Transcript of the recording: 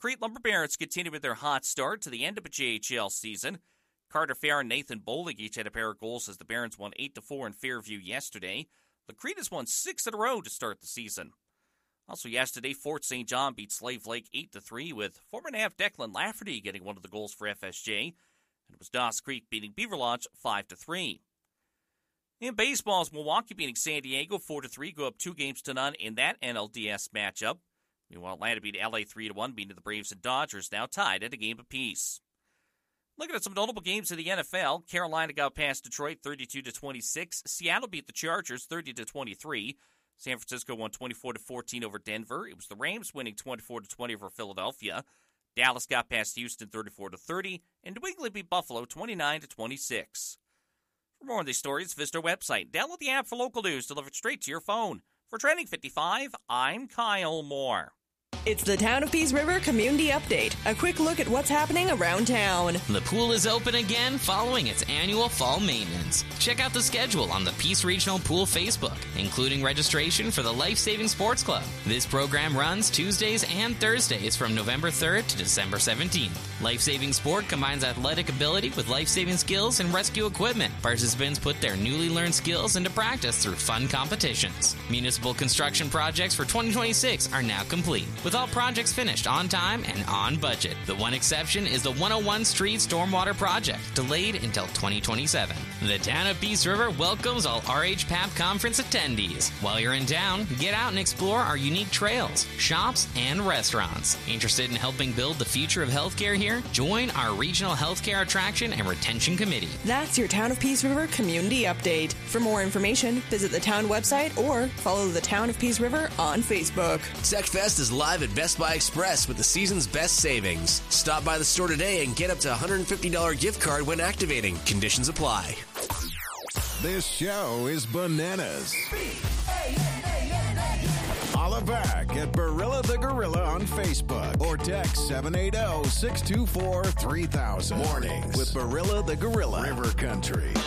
Crete Lumber Barons continue with their hot start to the end of a JHL season. Carter Fair and Nathan Bowling each had a pair of goals as the Barons won 8-4 in Fairview yesterday. Crete has won 6 in a row to start the season. Also yesterday, Fort St. John beat Slave Lake 8-3 with former NAV Declan Lafferty getting one of the goals for FSJ. And it was Dawes Creek beating Beaver Lodge 5-3. In baseball, Milwaukee beating San Diego 4-3, go up 2-0 in that NLDS matchup. Meanwhile, Atlanta beat LA 3-1, beating the Braves and Dodgers, now tied at a game apiece. Looking at some notable games in the NFL, Carolina got past Detroit 32-26. Seattle beat the Chargers 30-23. San Francisco won 24-14 over Denver. It was the Rams winning 24-20 over Philadelphia. Dallas got past Houston 34-30, and New England beat Buffalo 29-26. For more on these stories, visit our website. Download the app for local news delivered straight to your phone. For Trending 55, I'm Kyle Moore. It's the Town of Peace River Community Update. A quick look at what's happening around town. The pool is open again following its annual fall maintenance. Check out the schedule on the Peace Regional Pool Facebook, including registration for the Life Saving Sports Club. This program runs Tuesdays and Thursdays from November 3rd to December 17th. Life Saving Sport combines athletic ability with life-saving skills and rescue equipment. Participants put their newly learned skills into practice through fun competitions. Municipal construction projects for 2026 are now complete, with all projects finished on time and on budget. The one exception is the 101 Street Stormwater Project, delayed until 2027. The Town of Peace River welcomes all RHPAP Conference attendees. While you're in town, get out and explore our unique trails, shops, and restaurants. Interested in helping build the future of healthcare here? Join our Regional Healthcare Attraction and Retention Committee. That's your Town of Peace River Community Update. For more information, visit the town website or follow the Town of Peace River on Facebook. TechFest is live at Best Buy Express with the season's best savings. Stop by the store today and get up to a $150 gift card when activating. Conditions apply. This show is bananas. Holla back at Barilla the Gorilla on Facebook or text 780-624-3000. Mornings with Barilla the Gorilla. River Country.